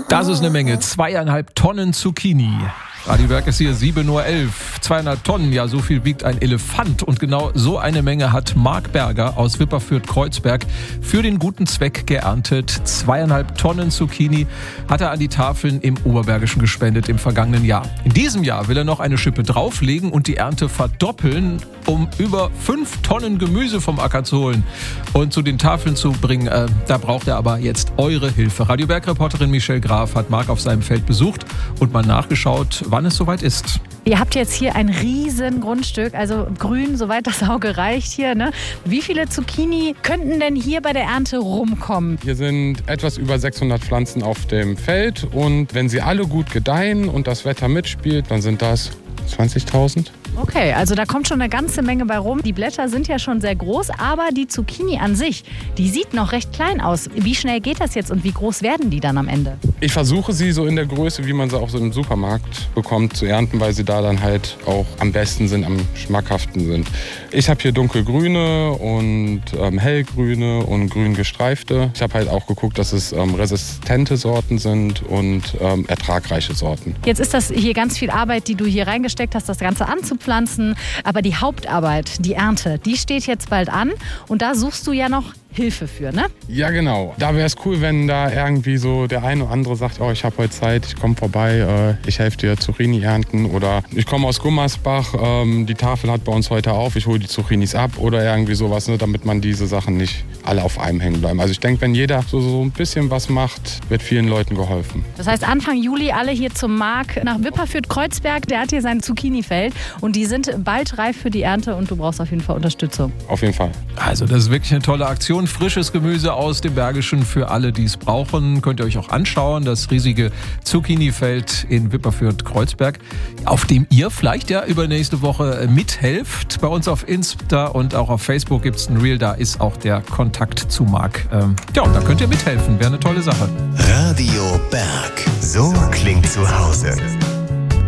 Das ist eine Menge. 2,5 Tonnen Zucchini. Radio Berg ist hier 7.11 Uhr. 2,5 Tonnen, ja, so viel wiegt ein Elefant. Und genau so eine Menge hat Marc Berger aus Wipperfürth-Kreuzberg für den guten Zweck geerntet. 2,5 Tonnen Zucchini hat er an die Tafeln im Oberbergischen gespendet im vergangenen Jahr. In diesem Jahr will er noch eine Schippe drauflegen und die Ernte verdoppeln, um über 5 Tonnen Gemüse vom Acker zu holen und zu den Tafeln zu bringen. Da braucht er aber jetzt eure Hilfe. Radio Berg-Reporterin Michelle Graf hat Marc auf seinem Feld besucht und mal nachgeschaut, wann es soweit ist. Ihr habt jetzt hier ein riesen Grundstück, also grün, soweit das Auge reicht hier, ne? Wie viele Zucchini könnten denn hier bei der Ernte rumkommen? Hier sind etwas über 600 Pflanzen auf dem Feld und wenn sie alle gut gedeihen und das Wetter mitspielt, dann sind das 20.000. Okay, also da kommt schon eine ganze Menge bei rum. Die Blätter sind ja schon sehr groß, aber die Zucchini an sich, die sieht noch recht klein aus. Wie schnell geht das jetzt und wie groß werden die dann am Ende? Ich versuche sie so in der Größe, wie man sie auch so im Supermarkt bekommt, zu ernten, weil sie da dann halt auch am besten sind, am schmackhaften sind. Ich habe hier dunkelgrüne und hellgrüne und grün gestreifte. Ich habe halt auch geguckt, dass es resistente Sorten sind und ertragreiche Sorten. Jetzt ist das hier ganz viel Arbeit, die du hier reingesteckt hast, das Ganze anzupflanzen. Aber die Hauptarbeit, die Ernte, die steht jetzt bald an. Und da suchst du ja noch Hilfe für, ne? Ja, genau. Da wäre es cool, wenn da irgendwie so der eine oder andere sagt, oh, ich habe heute Zeit, ich komme vorbei, ich helfe dir Zucchini ernten. Oder ich komme aus Gummersbach, die Tafel hat bei uns heute auf, ich hole die Zucchinis ab oder irgendwie sowas, ne, damit man diese Sachen nicht alle auf einem hängen bleiben. Also ich denke, wenn jeder so ein bisschen was macht, wird vielen Leuten geholfen. Das heißt, Anfang Juli alle hier zum Marc nach Wipperfürth-Kreuzberg. Der hat hier sein Zucchini-Feld und die sind bald reif für die Ernte und du brauchst auf jeden Fall Unterstützung. Auf jeden Fall. Also das ist wirklich eine tolle Aktion. Frisches Gemüse aus dem Bergischen für alle, die es brauchen. Könnt ihr euch auch anschauen. Das riesige Zucchini-Feld in Wipperfürth-Kreuzberg, auf dem ihr vielleicht ja übernächste Woche mithelft. Bei uns auf Insta und auch auf Facebook gibt es ein Reel. Da ist auch der Kontakt zu Marc. Ja, und da könnt ihr mithelfen. Wäre eine tolle Sache. Radio Berg. So klingt zu Hause.